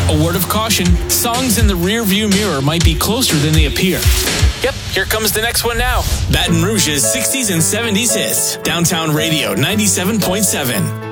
A word of caution, songs in the rear-view mirror might be closer than they appear. Yep, here comes the next one now. Baton Rouge's 60s and 70s hits. Downtown Radio 97.7.